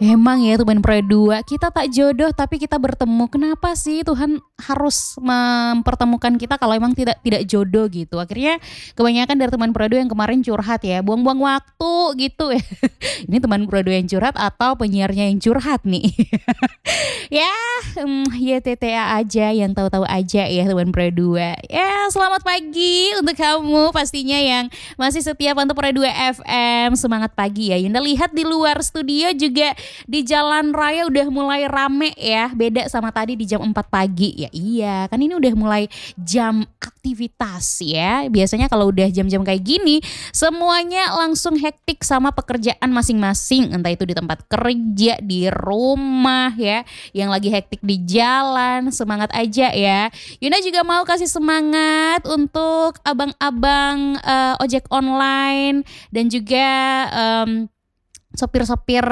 Emang ya Tuhan Pro 2, kita tak jodoh tapi kita bertemu. Kenapa sih Tuhan harus mempertemukan kita kalau emang tidak jodoh gitu. Akhirnya kebanyakan dari teman Pro 2 yang kemarin curhat ya, buang-buang waktu gitu ya. Ini teman Pro 2 yang curhat atau penyiarnya yang curhat nih? Ya, YTTA aja, yang tahu-tahu aja ya Teman Pro 2. Ya, selamat pagi untuk kamu pastinya yang masih setia pantau Pro 2 FM. Semangat pagi ya. Yunda lihat di luar studio juga di jalan raya udah mulai rame ya. Beda sama tadi di jam 4 pagi. Ya iya, kan ini udah mulai jam aktivitas ya. Biasanya kalau udah jam-jam kayak gini, semuanya langsung hektik sama pekerjaan masing-masing. Entah itu di tempat kerja, di rumah ya, yang lagi hektik di jalan. Semangat aja ya. Yunda juga mau kasih semangat untuk abang-abang ojek online dan juga sopir-sopir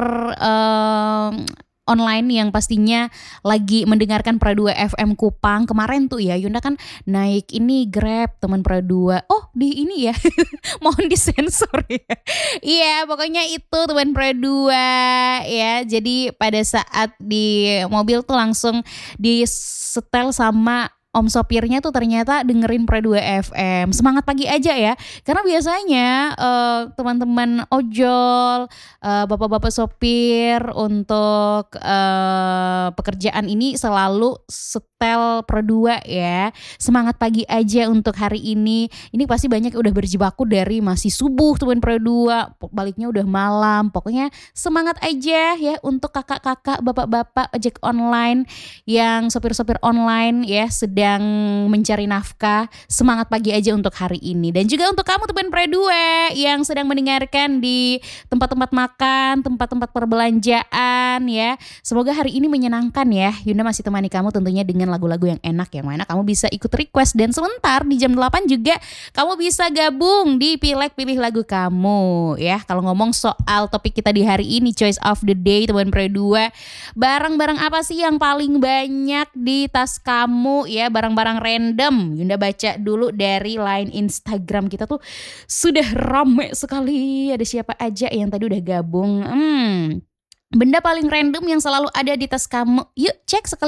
online yang pastinya lagi mendengarkan Pro 2 FM Kupang. Kemarin tuh ya Yunda kan naik ini Grab teman Pro 2. Oh di ini ya mohon disensor ya. Iya pokoknya itu teman Pro 2 ya. Jadi pada saat di mobil tuh langsung di setel sama om sopirnya tuh ternyata dengerin Pro 2 FM. Semangat pagi aja ya. Karena biasanya teman-teman ojol, bapak-bapak sopir untuk pekerjaan ini selalu setel Pro 2 ya. Semangat pagi aja untuk hari ini. Ini pasti banyak udah berjibaku dari masih subuh teman Pro 2, baliknya udah malam. Pokoknya semangat aja ya untuk kakak-kakak, bapak-bapak ojek online yang sopir-sopir online ya sedang mencari nafkah. Semangat pagi aja untuk hari ini. Dan juga untuk kamu teman Pro 2 yang sedang mendengarkan di tempat-tempat makan, tempat-tempat perbelanjaan ya. Semoga hari ini menyenangkan ya. Yunda masih temani kamu tentunya dengan lagu-lagu yang enak, yang mana kamu bisa ikut request. Dan sebentar di jam 8 juga kamu bisa gabung di pilih lagu kamu ya. Kalau ngomong soal topik kita di hari ini, choice of the day teman Pro 2, barang-barang apa sih yang paling banyak di tas kamu ya? Barang-barang random. Yunda baca dulu dari line Instagram kita tuh sudah rame sekali. Ada siapa aja yang tadi udah gabung. Benda paling random yang selalu ada di tas kamu. Yuk cek sekali.